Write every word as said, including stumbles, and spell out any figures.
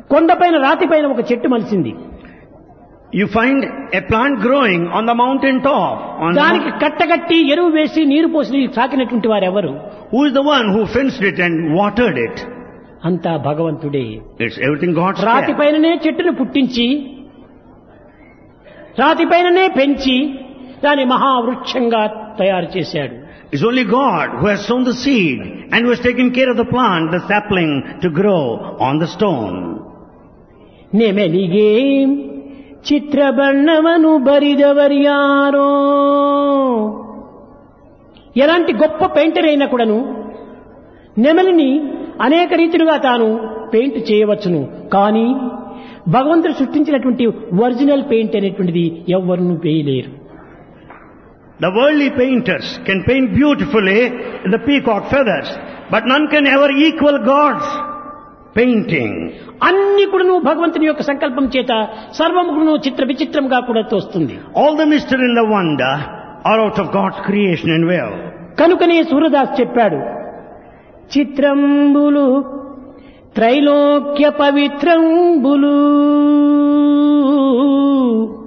కొండపైన రాతిపైన ఒక చెట్టు మలిసింది. You find a plant growing on the mountain top. On దానికి కట్టగట్టి ఎరువు వేసి నీరు పోసి సాకినటువంటి వారు ఎవరు? Who is the one who fenced it and watered it? అంతా భగవంతుడే. It's everything God's care. రాతిపైననే చెట్టును పుట్టించి రాతిపైననే పెంచి దాని మహావృక్షంగా తయారు చేశాడు. It's only God who has sown the seed and who has taken care of the plant, the sapling, to grow on the stone. ನೆಮೆಲಿಗೆ చిత్రబಣ್ಣవను బరిదవర్యారో. ఎలాంటి గొప్ప పెయింటర్ అయినా కూడాను నెమలిని అనేక రీతిలుగా తాను పెయింట్ చేయవచ్చును. కానీ భగవంతుడు సృష్టించినటువంటి ఒరిజినల్ పెయింట్ అనేటువంటిది ఎవ్వరూ వేయలేరు. The worldly painters can paint beautifully the peacock feathers, but none can ever equal God's painting. అన్ని కూడాను భగవంతుని యొక్క సంకల్పం చేత సర్వము కూడాను చిత్ర విచిత్రంగా కూడా తోస్తుంది. All the mystery and the wonder are out of God's creation and will. కనుకనే సూరదాస్ చెప్పాడు, చిత్రంబులు త్రైలోక్య పవిత్రంబులు